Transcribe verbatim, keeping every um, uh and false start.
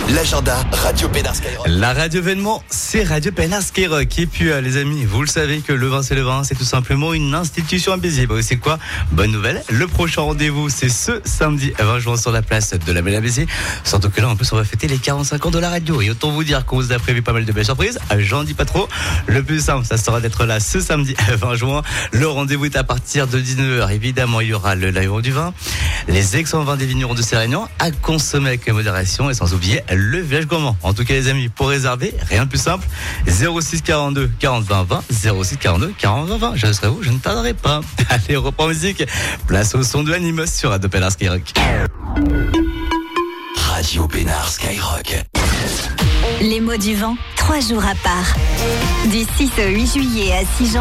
L'agenda Radio Pénard Skyrock. La radio événement, c'est Radio Pénard Skyrock. Et puis, euh, les amis, vous le savez que le vin, c'est le vin, c'est tout simplement une institution à Béziers. Bah, c'est quoi? Bonne nouvelle. Le prochain rendez-vous, c'est ce samedi vingt juin sur la place de la Belle à Béziers. Surtout que là, en plus, on va fêter les quarante-cinq ans de la radio. Et autant vous dire qu'on vous a prévu pas mal de belles surprises. J'en dis pas trop. Le plus simple, ça sera d'être là ce samedi vingt juin. Le rendez-vous est à partir de dix-neuf heures. Évidemment, il y aura le live du vin, les excellents vins des vignerons de Sérignan à consommer avec modération et sans oublier le village gourmand. En tout cas, les amis, pour réserver, rien de plus simple. zéro six quarante-deux quarante vingt vingt, zéro six quarante-deux quarante vingt vingt. Je serai où? Je ne tarderai pas. Allez, reprends musique. Place au son de Animos sur Radio Pénard Skyrock. Radio Pénard Skyrock. Les mots du vent, trois jours à part. Du six au huit juillet à Sijan.